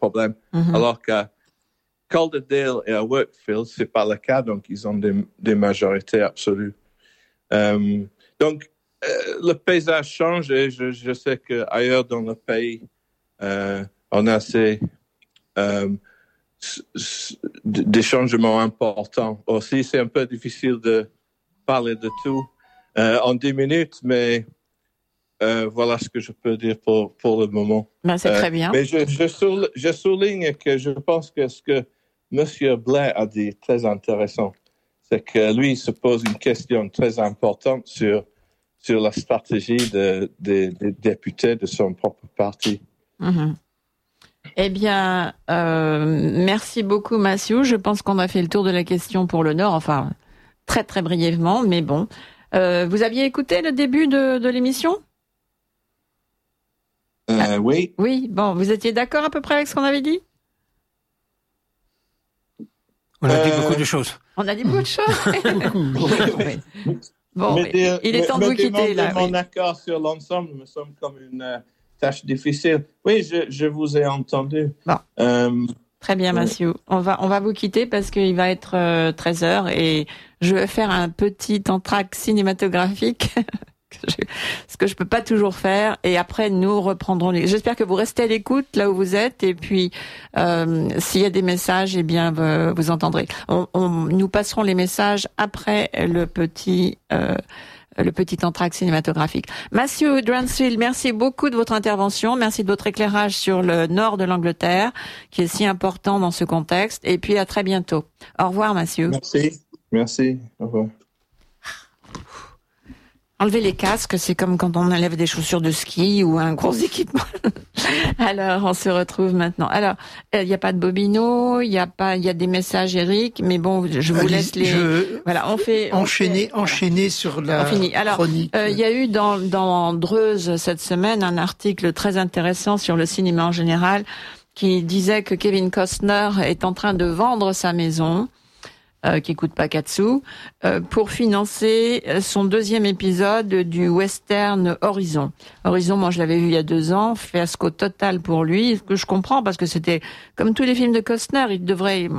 problème. Alors qu'à Calderdale et à Wakefield, c'est pas le cas, donc ils ont des majorités absolues. Donc, le paysage change et je sais qu'ailleurs dans le pays, on a des changements importants. Aussi, c'est un peu difficile de parler de tout en 10 minutes, mais voilà ce que je peux dire pour le moment. Ben, c'est très bien. Mais je souligne que je pense que ce que M. Blair a dit est très intéressant. C'est que lui, il se pose une question très importante sur la stratégie des députés de son propre parti. Eh bien, merci beaucoup, Matthew. Je pense qu'on a fait le tour de la question pour le Nord, enfin, très très brièvement, mais bon. Vous aviez écouté le début de l'émission ? Oui. Oui, bon, vous étiez d'accord à peu près avec ce qu'on avait dit ? On a dit beaucoup de choses. On a dit beaucoup de choses. Bon, il est temps de vous quitter, là. Mon accord sur l'ensemble me semble comme une tâche difficile. Oui, je vous ai entendu. Bon. Très bien, Matthew. On va vous quitter parce qu'il va être 13h et je vais faire un petit entracte cinématographique. Ce que je peux pas toujours faire, et après nous reprendrons j'espère que vous restez à l'écoute là où vous êtes, et puis s'il y a des messages, eh bien vous entendrez. Nous passerons les messages après le petit entracte cinématographique. Matthew Dransfield, merci beaucoup de votre intervention, merci de votre éclairage sur le nord de l'Angleterre, qui est si important dans ce contexte, et puis à très bientôt. Au revoir, Matthew. Merci. Au revoir. Enlever les casques, c'est comme quand on enlève des chaussures de ski ou un gros équipement. Alors, on se retrouve maintenant. Alors, il n'y a pas de Bobino, il y a des messages, Eric, mais bon, je vous laisse voilà, enchaîner sur la chronique. Il y a eu dans Dreuze cette semaine un article très intéressant sur le cinéma en général qui disait que Kevin Costner est en train de vendre sa maison, qui coûte pas 4 sous, pour financer son deuxième épisode du western Horizon. Horizon, moi je l'avais vu il y a 2 ans, fiasco total pour lui, ce que je comprends parce que c'était comme tous les films de Costner, il devrait...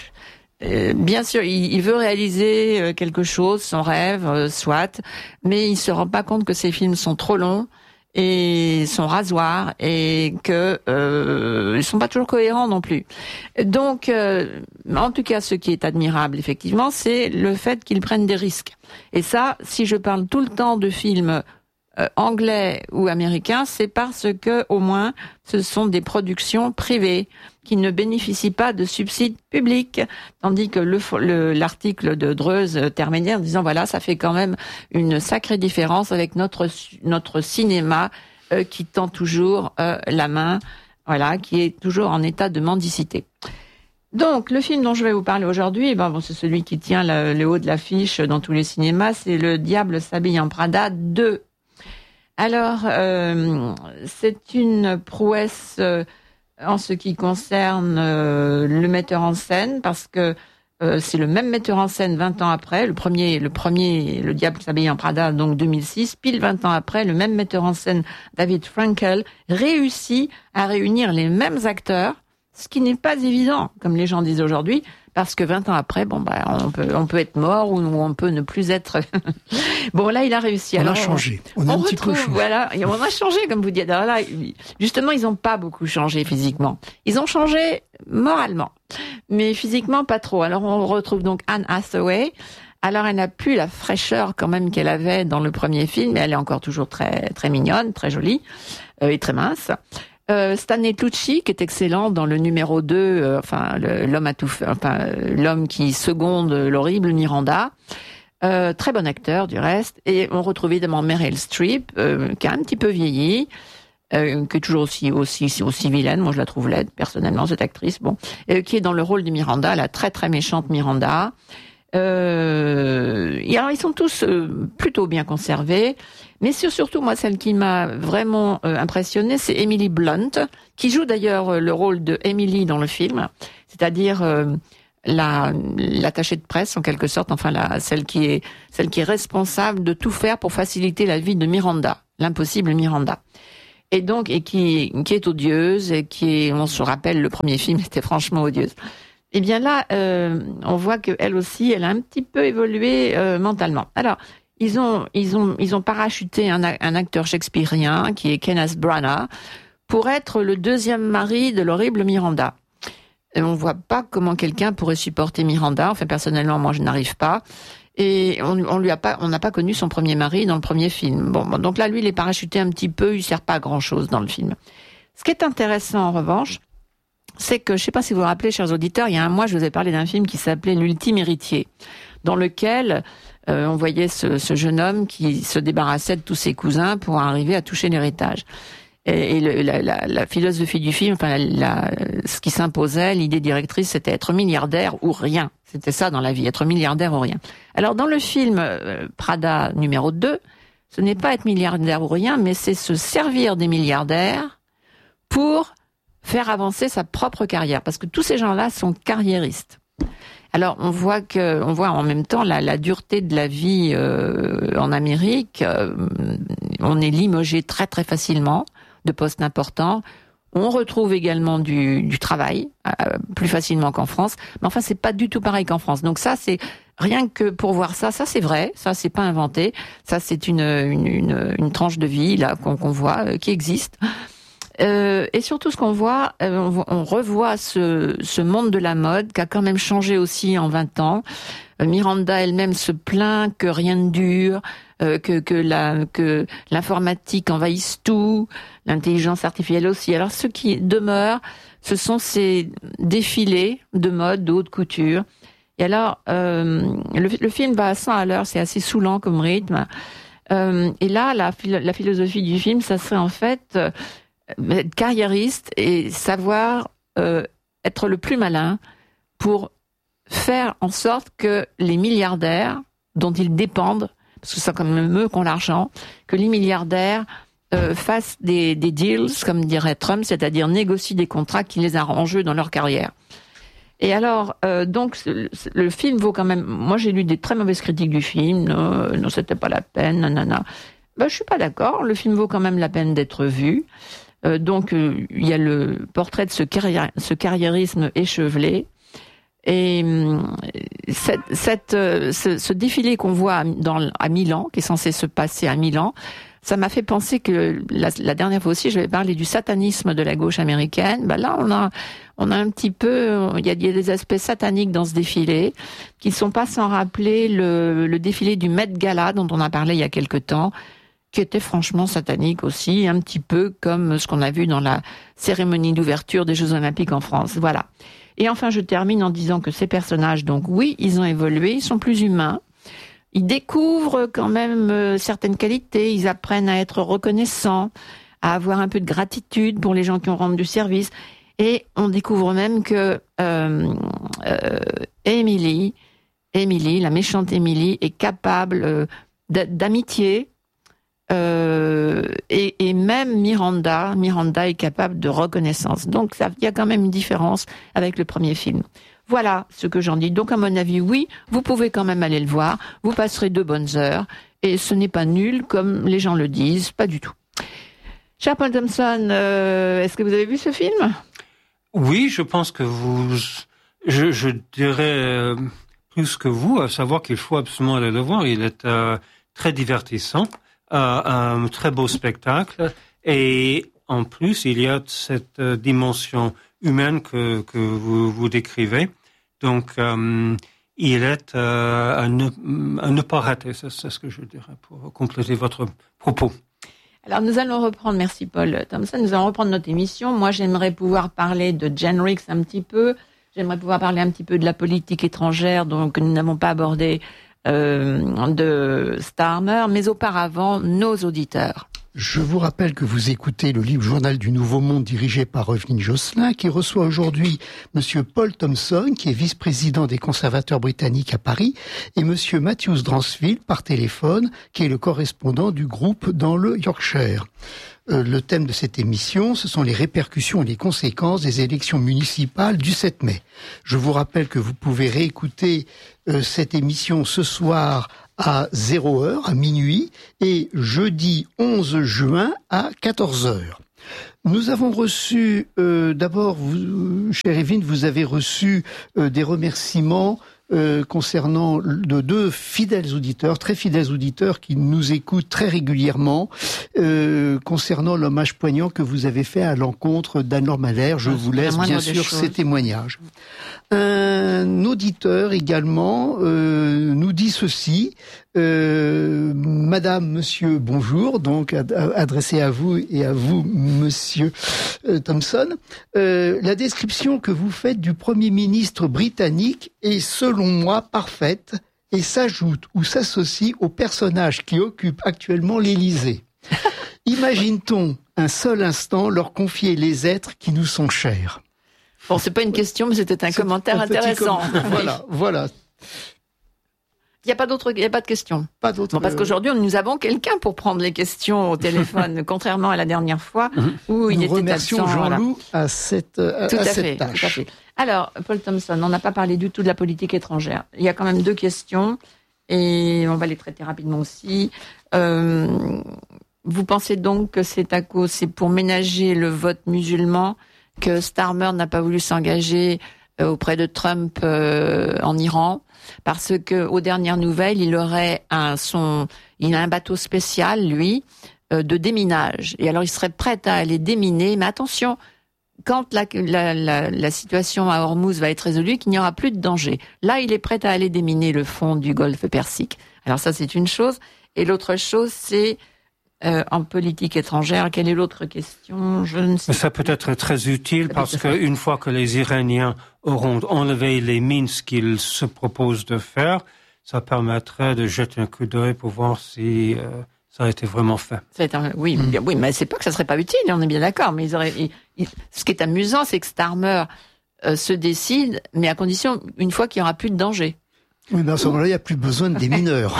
bien sûr, il veut réaliser quelque chose, son rêve, soit, mais il se rend pas compte que ces films sont trop longs et sont rasoirs, et que ils sont pas toujours cohérents non plus. Donc, en tout cas, ce qui est admirable, effectivement, c'est le fait qu'ils prennent des risques. Et ça, si je parle tout le temps de films anglais ou américains, c'est parce que, au moins, ce sont des productions privées qui ne bénéficient pas de subsides publics, tandis que l'article de Dreuze terminait en disant voilà, ça fait quand même une sacrée différence avec notre cinéma qui tend toujours la main, voilà, qui est toujours en état de mendicité. Donc, le film dont je vais vous parler aujourd'hui, c'est celui qui tient le haut de l'affiche dans tous les cinémas, c'est Le Diable s'habille en Prada 2. Alors, c'est une prouesse en ce qui concerne le metteur en scène, parce que c'est le même metteur en scène 20 ans après. Le premier, Le Diable s'habille en Prada, donc 2006, pile 20 ans après, le même metteur en scène, David Frankel, réussit à réunir les mêmes acteurs, ce qui n'est pas évident, comme les gens disent aujourd'hui, parce que 20 ans après, on peut être mort ou on peut ne plus être. Bon, là, il a réussi. On a changé. On a un petit peu changé. Voilà, on a changé, comme vous dites. Alors là, justement, ils n'ont pas beaucoup changé physiquement. Ils ont changé moralement, mais physiquement, pas trop. Alors, on retrouve donc Anne Hathaway. Alors, elle n'a plus la fraîcheur quand même qu'elle avait dans le premier film, mais elle est encore toujours très, très mignonne, très jolie et très mince. Stanley Tucci, qui est excellent dans le numéro 2, l'homme qui seconde l'horrible Miranda. Très bon acteur, du reste. Et on retrouve évidemment Meryl Streep, qui a un petit peu vieilli, qui est toujours aussi vilaine. Moi, je la trouve laide, personnellement, cette actrice. Qui est dans le rôle de Miranda, la très très méchante Miranda. Alors, ils sont tous plutôt bien conservés. Mais surtout, moi, celle qui m'a vraiment impressionnée, c'est Emily Blunt, qui joue d'ailleurs le rôle de Emily dans le film, c'est-à-dire l'attachée de presse en quelque sorte, celle qui est responsable de tout faire pour faciliter la vie de Miranda, l'impossible Miranda. et donc qui est odieuse et on se rappelle, le premier film était franchement odieuse. Et bien là, on voit qu'elle aussi, elle a un petit peu évolué mentalement. Alors, ils ont parachuté un acteur shakespearien qui est Kenneth Branagh pour être le deuxième mari de l'horrible Miranda. Et on voit pas comment quelqu'un pourrait supporter Miranda. Enfin, personnellement, moi, je n'arrive pas. Et on n'a pas connu son premier mari dans le premier film. Bon, donc là, lui, il est parachuté un petit peu. Il sert pas à grand chose dans le film. Ce qui est intéressant, en revanche, c'est que, je sais pas si vous vous rappelez, chers auditeurs, il y a un mois, je vous ai parlé d'un film qui s'appelait L'ultime héritier, dans lequel on voyait ce jeune homme qui se débarrassait de tous ses cousins pour arriver à toucher l'héritage. Et la philosophie du film, enfin, ce qui s'imposait, l'idée directrice, c'était être milliardaire ou rien. C'était ça dans la vie, être milliardaire ou rien. Alors, dans le film Prada numéro 2, ce n'est pas être milliardaire ou rien, mais c'est se servir des milliardaires pour faire avancer sa propre carrière. Parce que tous ces gens-là sont carriéristes. Alors, on voit en même temps la dureté de la vie en Amérique. On est limogé très très facilement de postes importants. On retrouve également du travail plus facilement qu'en France, mais enfin c'est pas du tout pareil qu'en France. Donc ça, c'est rien que pour voir ça c'est vrai, ça c'est pas inventé, ça c'est une tranche de vie là qu'on voit qui existe. Et surtout ce qu'on voit, on revoit ce monde de la mode qui a quand même changé aussi en 20 ans. Miranda elle-même se plaint que rien ne dure, que l'informatique envahisse tout, l'intelligence artificielle aussi. Alors ce qui demeure, ce sont ces défilés de mode, de haute couture. Et alors, le film va à 100 à l'heure, c'est assez saoulant comme rythme. Et là, la philosophie du film, ça serait en fait être carriériste et savoir être le plus malin pour faire en sorte que les milliardaires dont ils dépendent, parce que c'est quand même eux qui ont l'argent, que les milliardaires fassent des deals, comme dirait Trump, c'est-à-dire négocient des contrats qui les arrangent dans leur carrière. Et alors, donc, le film vaut quand même... Moi, j'ai lu des très mauvaises critiques du film. Non, c'était pas la peine, nanana. Ben, je suis pas d'accord. Le film vaut quand même la peine d'être vu. Donc, il y a le portrait de ce carriérisme échevelé. Et ce défilé qu'on voit à Milan, qui est censé se passer à Milan, ça m'a fait penser que la dernière fois aussi, j'avais parlé du satanisme de la gauche américaine. Ben là, on a un petit peu, il y a des aspects sataniques dans ce défilé qui ne sont pas sans rappeler le défilé du Met Gala dont on a parlé il y a quelque temps, qui était franchement satanique aussi, un petit peu comme ce qu'on a vu dans la cérémonie d'ouverture des Jeux Olympiques en France. Voilà. Et enfin, je termine en disant que ces personnages, donc oui, ils ont évolué, ils sont plus humains. Ils découvrent quand même certaines qualités, ils apprennent à être reconnaissants, à avoir un peu de gratitude pour les gens qui ont rendu service. Et on découvre même que Emily, la méchante Emily, est capable d'amitié. Et même Miranda est capable de reconnaissance. Donc il y a quand même une différence avec le premier film. Voilà ce que j'en dis. Donc à mon avis, oui, vous pouvez quand même aller le voir. Vous passerez 2 bonnes heures. Et ce n'est pas nul comme les gens le disent, pas du tout. Cher Paul Thompson, est-ce que vous avez vu ce film ? Oui, je pense que je dirais plus que vous, à savoir qu'il faut absolument aller le voir. Il est très divertissant. Un très beau spectacle et en plus il y a cette dimension humaine que vous décrivez, donc il est à ne pas rater, c'est ce que je dirais pour compléter votre propos. Alors nous allons reprendre, merci Paul Thompson, nous allons reprendre notre émission. Moi j'aimerais pouvoir parler de Jane Ricks un petit peu, j'aimerais pouvoir parler un petit peu de la politique étrangère donc nous n'avons pas abordé de Starmer, mais auparavant, nos auditeurs. Je vous rappelle que vous écoutez le livre Journal du Nouveau Monde dirigé par Evelyne Josselin, qui reçoit aujourd'hui Monsieur Paul Thompson, qui est vice-président des conservateurs britanniques à Paris, et Monsieur Matthews Dransfield par téléphone, qui est le correspondant du groupe dans le Yorkshire. Le thème de cette émission, ce sont les répercussions et les conséquences des élections municipales du 7 mai. Je vous rappelle que vous pouvez réécouter cette émission ce soir à 0h, à minuit, et jeudi 11 juin à 14h. Nous avons reçu, d'abord, cher Evelyne, vous avez reçu des remerciements concernant de deux fidèles auditeurs, très fidèles auditeurs qui nous écoutent très régulièrement, concernant l'hommage poignant que vous avez fait à l'encontre d'Anne-Laure Malher. Je vous laisse bien sûr ces témoignages. Un auditeur également nous dit ceci. Madame, monsieur, bonjour, donc adressé à vous et à vous, monsieur Thompson. La description que vous faites du Premier ministre britannique est, selon moi, parfaite et s'ajoute ou s'associe aux personnages qui occupent actuellement l'Élysée. Imagine-t-on un seul instant leur confier les êtres qui nous sont chers? Bon, c'est pas une question, mais c'était un commentaire intéressant. Voilà. Il n'y a pas de questions. Pas d'autres. Bon, parce qu'aujourd'hui, nous avons quelqu'un pour prendre les questions au téléphone, contrairement à la dernière fois où il était absent. Nous remercions Jean-Loup à cette tâche. Tout à fait. Alors, Paul Thompson, on n'a pas parlé du tout de la politique étrangère. Il y a quand même 2 questions et on va les traiter rapidement aussi. Vous pensez donc que c'est pour ménager le vote musulman que Starmer n'a pas voulu s'engager auprès de Trump en Iran, parce que aux dernières nouvelles, il aurait a un bateau spécial, lui, de déminage. Et alors, il serait prêt à aller déminer, mais attention, quand la situation à Hormuz va être résolue, qu'il n'y aura plus de danger. Là, il est prêt à aller déminer le fond du Golfe Persique. Alors ça, c'est une chose. Et l'autre chose, c'est en politique étrangère. Quelle est l'autre question? Je ne sais pas. Ça peut être très utile parce qu'une fois que les Iraniens auront enlevé les mines, ce qu'ils se proposent de faire, ça permettrait de jeter un coup d'œil pour voir si ça a été vraiment fait. Oui, mais c'est pas que ça serait pas utile, on est bien d'accord. Mais ce qui est amusant, c'est que Starmer se décide, mais à condition, une fois qu'il n'y aura plus de danger. Oui, mais à ce moment-là, il n'y a plus besoin des mineurs.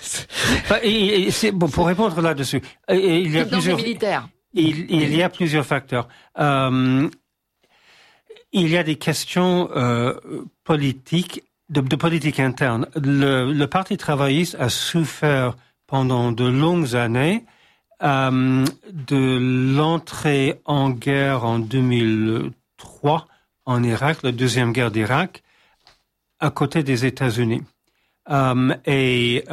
Bon, pour répondre là-dessus, il y a plusieurs militaires. Il y a plusieurs facteurs. Il y a des questions politiques, de politique interne. Le Parti travailliste a souffert pendant de longues années de l'entrée en guerre en 2003 en Irak, la deuxième guerre d'Irak, à côté des États-Unis. Et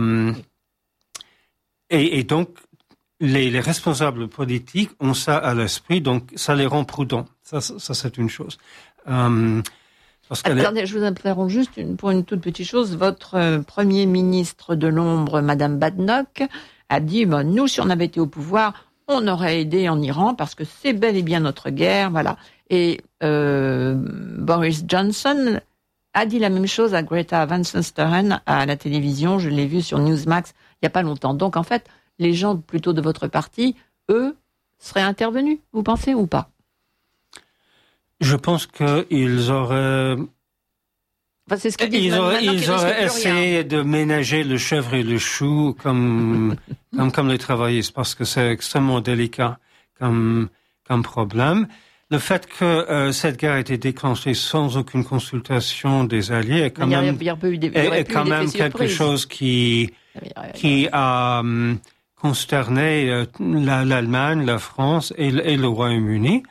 donc, les responsables politiques ont ça à l'esprit, donc ça les rend prudents. Ça c'est une chose. Attendez, je vous interromps juste pour une toute petite chose. Votre premier ministre de l'ombre, Madame Badenoch, a dit, nous, si on avait été au pouvoir, on aurait aidé en Iran parce que c'est bel et bien notre guerre, voilà. Et Boris Johnson a dit la même chose à Greta Van Susteren à la télévision. Je l'ai vu sur Newsmax il n'y a pas longtemps. Donc, en fait, les gens plutôt de votre parti, eux, seraient intervenus, vous pensez, ou pas? Je pense qu'ils auraient... Enfin, c'est ce qu'ils disent. Ils auraient essayé de ménager le chèvre et le chou comme les travaillistes, parce que c'est extrêmement délicat comme problème. Le fait que cette guerre ait été déclenchée sans aucune consultation des Alliés est quand même quelque chose qui a consterné l'Allemagne, la France et le Royaume-Uni.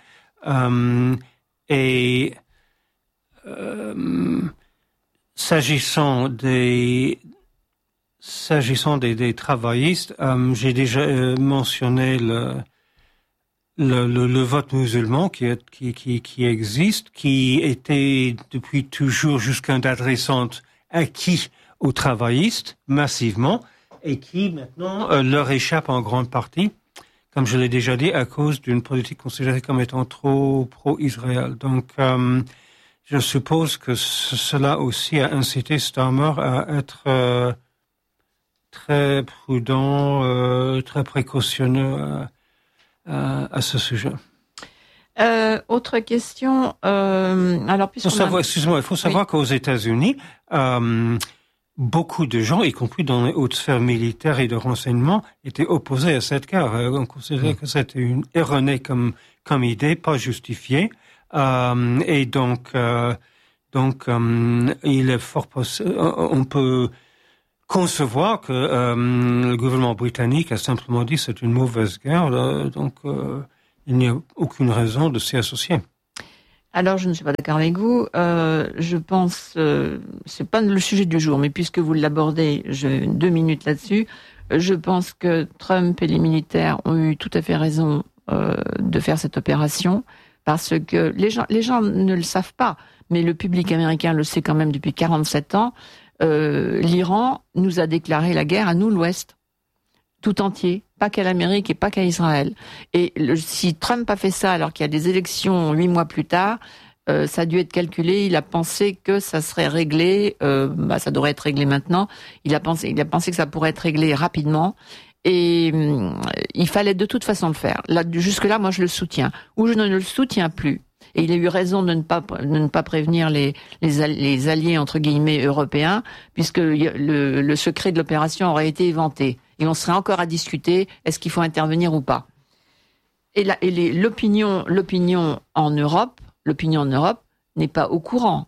S'agissant des travaillistes, j'ai déjà mentionné le vote musulman qui existe, qui était depuis toujours jusqu'à une date récente acquis aux travaillistes massivement et qui maintenant leur échappe en grande partie, comme je l'ai déjà dit, à cause d'une politique considérée comme étant trop pro-Israël. Donc, je suppose que cela aussi a incité Starmer à être très prudent, très précautionneux à ce sujet. Autre question. Alors, il faut savoir qu'aux États-Unis, beaucoup de gens, y compris dans les hautes sphères militaires et de renseignement, étaient opposés à cette guerre. On considérait que c'était une erronée comme idée, pas justifiée. Et donc, il est fort possible, on peut concevoir que le gouvernement britannique a simplement dit c'est une mauvaise guerre, donc il n'y a aucune raison de s'y associer. Alors, je ne suis pas d'accord avec vous. Je pense, c'est pas le sujet du jour, mais puisque vous l'abordez, j'ai 2 minutes là-dessus. Je pense que Trump et les militaires ont eu tout à fait raison de faire cette opération, parce que les gens ne le savent pas, mais le public américain le sait quand même depuis 47 ans. L'Iran nous a déclaré la guerre à nous, l'Ouest, tout entier, pas qu'à l'Amérique et pas qu'à Israël. Et si Trump a fait ça alors qu'il y a des élections 8 mois plus tard, ça a dû être calculé. Il a pensé que ça serait réglé. Ça devrait être réglé maintenant. Il a pensé que ça pourrait être réglé rapidement. Et il fallait de toute façon le faire. Là, jusque-là, moi, je le soutiens. Ou je ne le soutiens plus. Et il a eu raison de ne pas prévenir les alliés, entre guillemets, européens, puisque le secret de l'opération aurait été éventé. Et on serait encore à discuter, est-ce qu'il faut intervenir ou pas. Et l'opinion en Europe n'est pas au courant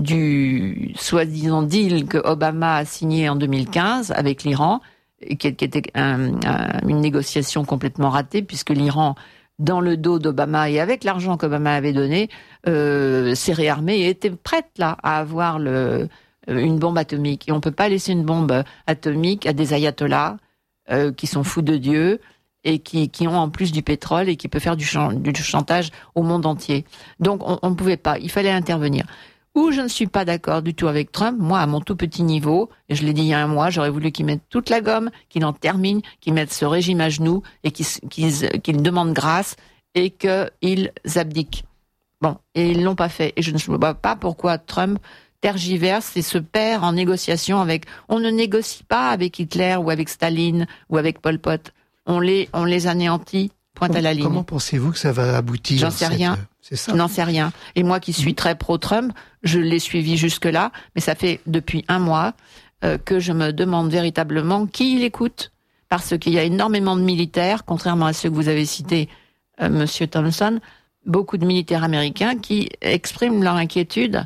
du soi-disant deal que Obama a signé en 2015 avec l'Iran, qui était une négociation complètement ratée, puisque l'Iran, dans le dos d'Obama et avec l'argent qu'Obama avait donné, s'est réarmé et était prête là à avoir une bombe atomique. Et on peut pas laisser une bombe atomique à des ayatollahs qui sont fous de Dieu et qui ont en plus du pétrole et qui peuvent faire du chantage au monde entier. Donc on ne pouvait pas, il fallait intervenir. Où je ne suis pas d'accord du tout avec Trump, moi à mon tout petit niveau, et je l'ai dit il y a un mois, j'aurais voulu qu'il mette toute la gomme, qu'il en termine, qu'il mette ce régime à genoux et qu'il demande grâce et qu'ils abdiquent. Bon, et ils l'ont pas fait. Et je ne vois pas pourquoi Trump tergiverse et se perd en négociation avec... On ne négocie pas avec Hitler ou avec Staline ou avec Pol Pot. On les anéantit, pointe à la ligne. Comment pensez-vous que ça va aboutir? J'en sais rien. C'est ça. Je n'en sais rien. Et moi qui suis très pro-Trump, je l'ai suivi jusque-là, mais ça fait depuis 1 mois que je me demande véritablement qui il écoute. Parce qu'il y a énormément de militaires, contrairement à ceux que vous avez cités, Monsieur Thompson, beaucoup de militaires américains qui expriment leur inquiétude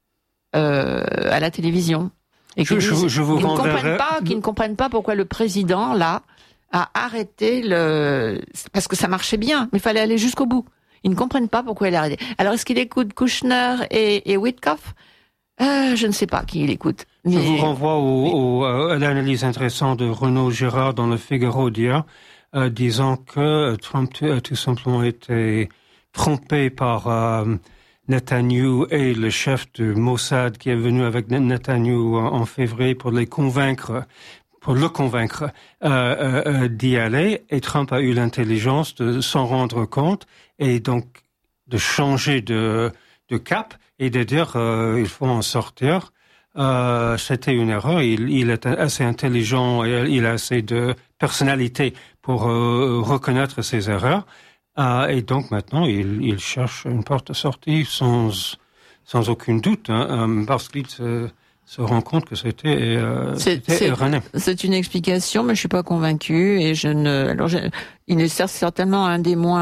à la télévision. Et qui ne comprennent pas pourquoi le président, là, a arrêté parce que ça marchait bien, mais il fallait aller jusqu'au bout. Ils ne comprennent pas pourquoi il a arrêté. Alors, est-ce qu'il écoute Kushner et Witkoff? Je ne sais pas qui il écoute. Mais... Je vous renvoie à l'analyse intéressante de Renaud Girard dans le Figaro d'hier, disant que Trump a tout simplement été trompé par Netanyahu et le chef du Mossad qui est venu avec Netanyahu en février pour le convaincre d'y aller. Et Trump a eu l'intelligence de s'en rendre compte et donc de changer de cap et de dire il faut en sortir. C'était une erreur. Il est assez intelligent et il a assez de personnalité pour reconnaître ses erreurs. Et donc maintenant, il cherche une porte de sortie sans aucun doute, parce qu'il se rend compte que c'était erroné. C'est une explication, mais je suis pas convaincu. Et il est certainement un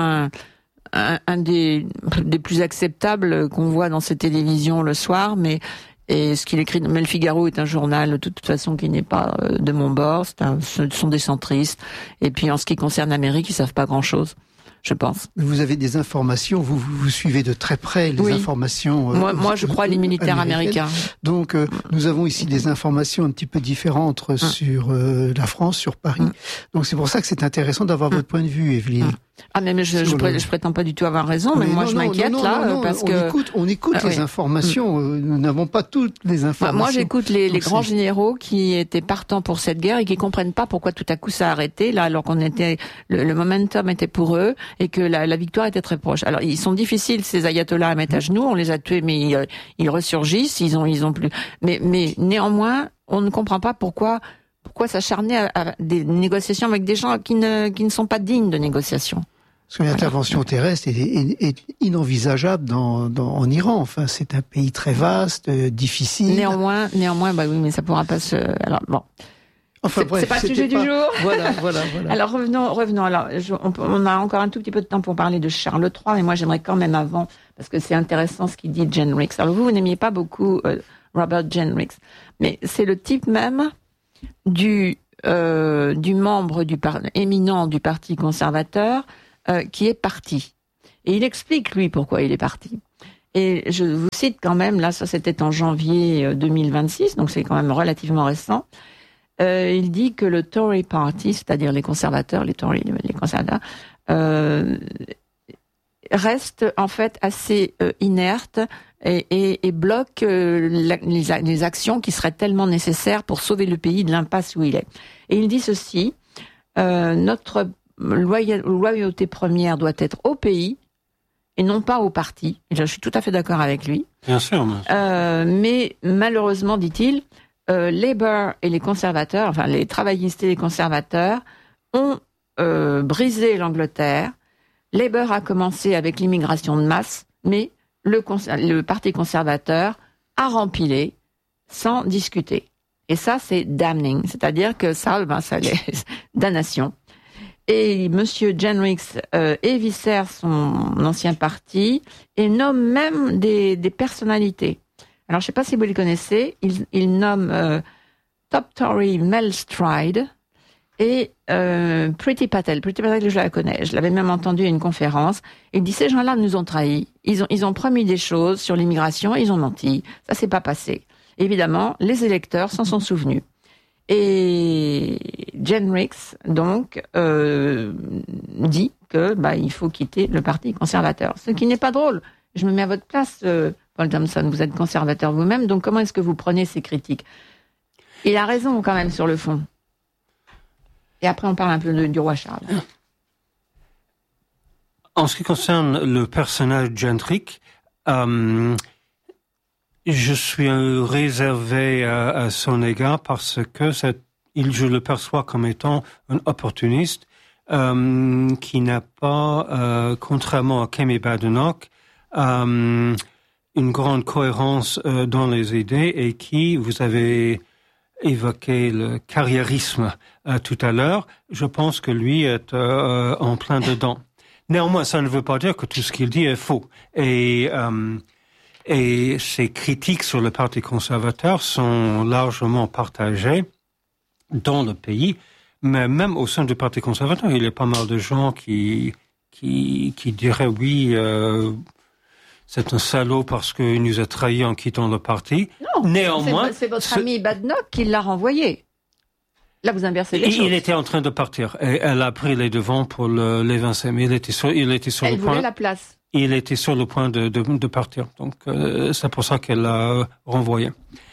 des plus acceptables qu'on voit dans ces télévisions le soir, mais ce qu'il écrit, mais le Figaro est un journal de toute façon qui n'est pas de mon bord. Ce sont des centristes. Et puis en ce qui concerne l'Amérique, ils savent pas grand-chose, je pense. Vous avez des informations, vous suivez de très près les informations. Moi, je crois les militaires américains. Donc, nous avons ici des informations un petit peu différentes sur la France, sur Paris. Donc, c'est pour ça que c'est intéressant d'avoir votre point de vue, Evelyne. Mais je prétends pas du tout avoir raison, mais moi je m'inquiète parce que on écoute les informations. Nous n'avons pas toutes les informations. Moi j'écoute les grands généraux qui étaient partants pour cette guerre et qui comprennent pas pourquoi tout à coup ça a arrêté là, alors qu'on était le momentum était pour eux et que la victoire était très proche. Alors ils sont difficiles ces ayatollahs à mettre à genoux, on les a tués mais ils ressurgissent, ils ont plus. Mais néanmoins on ne comprend pas pourquoi s'acharner à des négociations avec des gens qui ne sont pas dignes de négociations. Parce que l'intervention terrestre est inenvisageable en Iran. Enfin, c'est un pays très vaste, difficile. Néanmoins, bah oui, mais ça pourra pas se. Alors bon. Enfin bref, c'est pas le sujet du jour. Voilà. Alors revenons. Alors, on a encore un tout petit peu de temps pour parler de Charles III, mais moi j'aimerais quand même avant, parce que c'est intéressant ce qu'il dit Jenricks. Alors vous n'aimiez pas beaucoup Robert Jenricks, mais c'est le type même du membre éminent du Parti conservateur qui est parti. Et il explique, lui, pourquoi il est parti. Et je vous cite quand même, là, ça c'était en janvier 2026, donc c'est quand même relativement récent. Il dit que le Tory Party, c'est-à-dire les conservateurs, les conservateurs, reste en fait assez inerte et bloque les actions qui seraient tellement nécessaires pour sauver le pays de l'impasse où il est. Et il dit ceci, notre loyauté première doit être au pays et non pas au parti. Et je suis tout à fait d'accord avec lui. Bien sûr. Mais malheureusement, dit-il, Labour et les conservateurs, enfin les travaillistes et les conservateurs, ont brisé l'Angleterre. Labour a commencé avec l'immigration de masse, mais le Parti conservateur a rempilé sans discuter. Et ça, c'est damning, c'est-à-dire que ça l'est damnation. Et Monsieur Jenrick éviscère son ancien parti et nomme même des personnalités. Alors, je ne sais pas si vous les connaissez, il nomme Top Tory Mel Stride et Priti Patel. Priti Patel, je la connais, je l'avais même entendu à une conférence. Il dit, ces gens-là nous ont trahis. Ils ont promis des choses sur l'immigration, ils ont menti. Ça s'est pas passé. Évidemment, les électeurs s'en sont souvenus. Et Jenrick, donc, dit que il faut quitter le Parti conservateur. Ce qui n'est pas drôle. Je me mets à votre place, Paul Thompson. Vous êtes conservateur vous-même, donc comment est-ce que vous prenez ces critiques? Il a raison quand même sur le fond. Et après, on parle un peu du roi Charles. En ce qui concerne le personnage Jenrick, je suis réservé à son égard parce que je le perçois comme étant un opportuniste qui n'a pas, contrairement à Kemi Badenoch, une grande cohérence dans les idées et qui, vous avez évoqué le carriérisme tout à l'heure, je pense que lui est en plein dedans. Néanmoins, ça ne veut pas dire que tout ce qu'il dit est faux. Et ses critiques sur le Parti conservateur sont largement partagées dans le pays, mais même au sein du Parti conservateur, il y a pas mal de gens qui diraient oui, c'est un salaud parce qu'il nous a trahis en quittant le parti. Non, néanmoins, c'est votre ami Badenoch qui l'a renvoyé. Là, vous inversez les choses. Il était en train de partir. Et elle a pris les devants pour l'évincer. Mais il était sur elle le point. Voulait la place. Il était sur le point de partir. Donc, c'est pour ça qu'elle l'a renvoyé.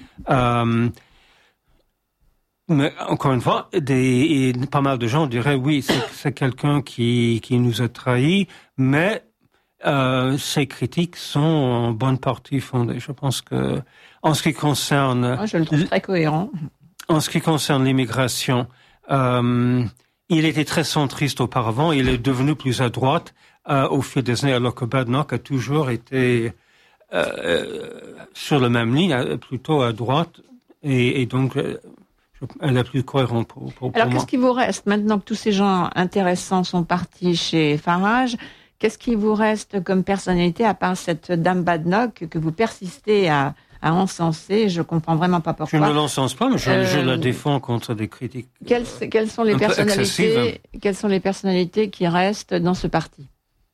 Mais encore une fois, pas mal de gens diraient oui, c'est quelqu'un qui nous a trahis, mais ces critiques sont en bonne partie fondées. Je pense que, en ce qui concerne... Moi, je le trouve très cohérent. En ce qui concerne l'immigration, il était très centriste auparavant, il est devenu plus à droite au fil des années, alors que Badenoch a toujours été sur la même ligne, plutôt à droite, et donc elle est plus cohérente pour alors, moi. Qu'est-ce qui vous reste, maintenant que tous ces gens intéressants sont partis chez Farage, qu'est-ce qui vous reste comme personnalité, à part cette dame Badenoch que vous persistez à encenser? Je comprends vraiment pas pourquoi. Je ne l'encense pas, mais je la défends contre des critiques. Quelles sont les personnalités qui restent dans ce parti,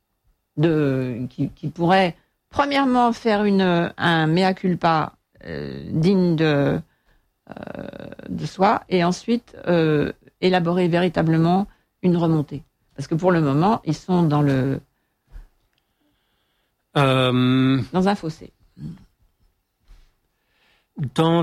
qui pourraient premièrement faire un mea culpa digne de soi, et ensuite élaborer véritablement une remontée? Parce que pour le moment, ils sont dans un fossé. Dans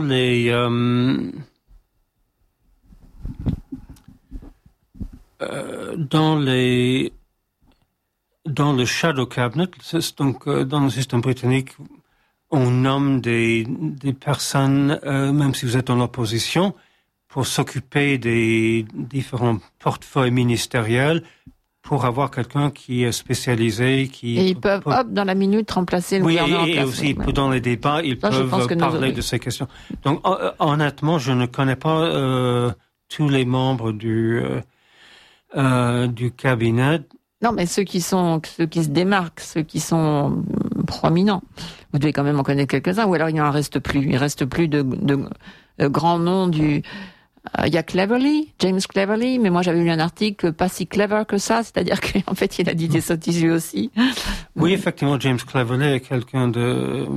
le shadow cabinet, donc dans le système britannique, on nomme des personnes, même si vous êtes dans l'opposition, pour s'occuper des différents portefeuilles ministériels, pour avoir quelqu'un qui est spécialisé, Et ils peuvent, dans la minute, remplacer le gouvernement en place. Et aussi, dans les débats, ils peuvent parler de ces questions. Donc, honnêtement, je ne connais pas tous les membres du cabinet. Non, mais ceux qui se démarquent, ceux qui sont prominents. Vous devez quand même en connaître quelques-uns, ou alors il n'en reste plus. Il reste plus de grands noms Il y a Cleverly, James Cleverly, mais moi j'avais lu un article pas si clever que ça, c'est-à-dire qu'en fait il a dit des sottises lui aussi. Oui, effectivement, James Cleverly est quelqu'un de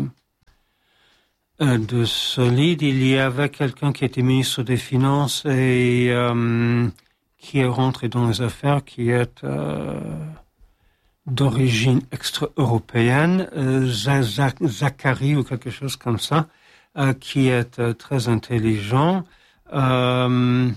solide. Il y avait quelqu'un qui était ministre des Finances et qui est rentré dans les affaires, qui est d'origine extra-européenne, Zachary ou quelque chose comme ça, qui est très intelligent. Mais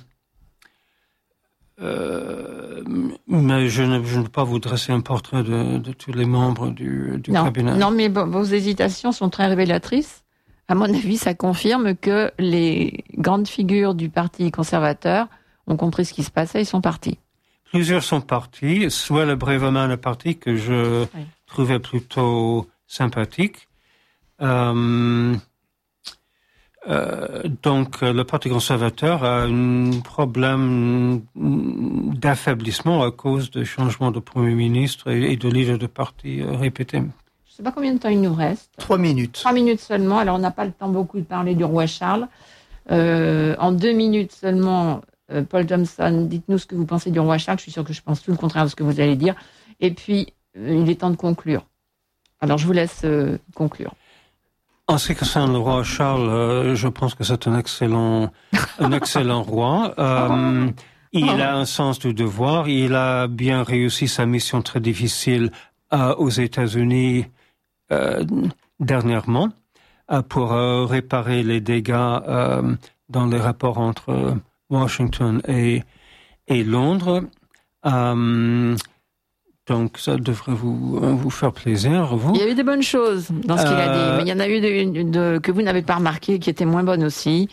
je ne peux pas vous dresser un portrait de tous les membres du cabinet. Non, mais vos hésitations sont très révélatrices. À mon avis, ça confirme que les grandes figures du Parti conservateur ont compris ce qui se passait et sont partis. Plusieurs sont partis, soit le Braverman est parti, que je trouvais plutôt sympathique. Donc, le Parti conservateur a un problème d'affaiblissement à cause du changement de Premier ministre et de leader de parti répétés. Je ne sais pas combien de temps il nous reste. 3 minutes. 3 minutes seulement. Alors, on n'a pas le temps beaucoup de parler du roi Charles. En 2 minutes seulement, Paul Thompson, dites-nous ce que vous pensez du roi Charles. Je suis sûr que je pense tout le contraire de ce que vous allez dire. Et puis, il est temps de conclure. Alors, je vous laisse conclure. En ce qui concerne le roi Charles, je pense que c'est un excellent roi. Il a un sens du devoir. Il a bien réussi sa mission très difficile aux États-Unis dernièrement pour réparer les dégâts dans les rapports entre Washington et Londres. Donc, ça devrait vous faire plaisir, vous. Il y a eu des bonnes choses dans ce qu'il a dit, mais il y en a eu que vous n'avez pas remarqué, qui étaient moins bonnes aussi.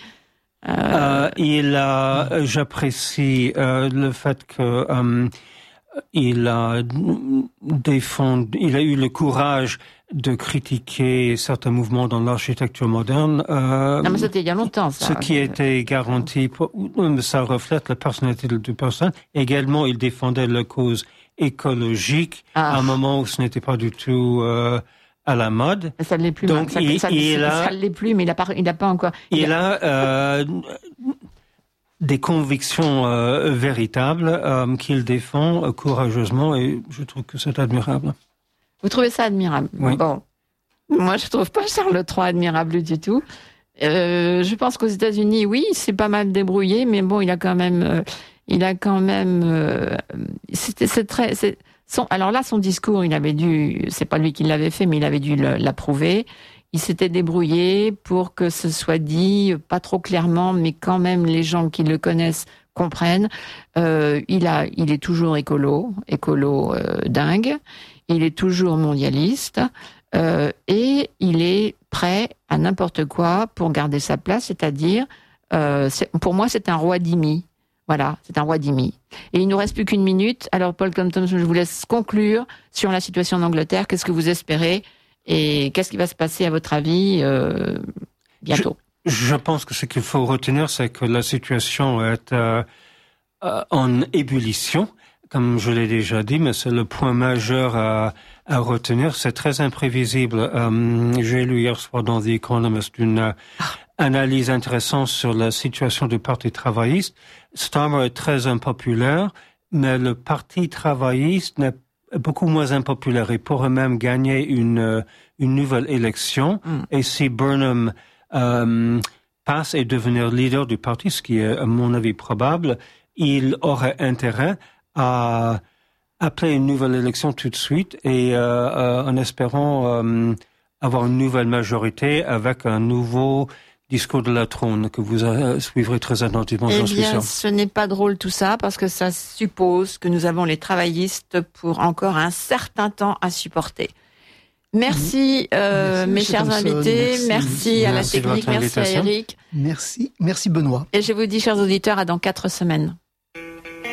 J'apprécie le fait que il a eu le courage de critiquer certains mouvements dans l'architecture moderne. Non, mais c'était il y a longtemps, ça. Ce qui était garanti, ça reflète la personnalité de personne. Également, il défendait la cause écologique à un moment où ce n'était pas du tout à la mode. Ça ne l'est plus. Donc, ça ne l'est plus, mais il n'a pas encore. Il a des convictions véritables qu'il défend courageusement et je trouve que c'est admirable. Vous trouvez ça admirable? Oui. Bon, moi je trouve pas Charles III admirable du tout. Je pense qu'aux États-Unis, oui, c'est pas mal débrouillé, mais bon, il a quand même. Alors là, son discours, c'est pas lui qui l'avait fait, mais il avait dû l'approuver. Il s'était débrouillé pour que ce soit dit, pas trop clairement, mais quand même les gens qui le connaissent comprennent. Il est toujours écolo dingue. Il est toujours mondialiste. Et il est prêt à n'importe quoi pour garder sa place, c'est-à-dire, pour moi, c'est un roi d'Imi. Voilà, c'est un roi d'Imi. Et il ne nous reste plus qu'une minute. Alors, Paul Compton, je vous laisse conclure sur la situation en Angleterre. Qu'est-ce que vous espérez et qu'est-ce qui va se passer, à votre avis, bientôt? Je pense que ce qu'il faut retenir, c'est que la situation est en ébullition, comme je l'ai déjà dit, mais c'est le point majeur à retenir. C'est très imprévisible. J'ai lu hier soir dans The Economist une analyse intéressante sur la situation du Parti travailliste. Starmer est très impopulaire, mais le Parti travailliste est beaucoup moins impopulaire. Il pourrait même gagner une nouvelle élection. Et si Burnham passe et devenir leader du parti, ce qui est à mon avis probable, il aurait intérêt à appeler une nouvelle élection tout de suite et en espérant avoir une nouvelle majorité avec un nouveau discours de la trône que vous suivrez très attentivement, j'en suis sûr. Ce n'est pas drôle tout ça parce que ça suppose que nous avons les travaillistes pour encore un certain temps à supporter. Merci, mes chers invités. Merci à la technique. Merci à Eric. Merci Benoît. Et je vous dis, chers auditeurs, à dans 4 semaines.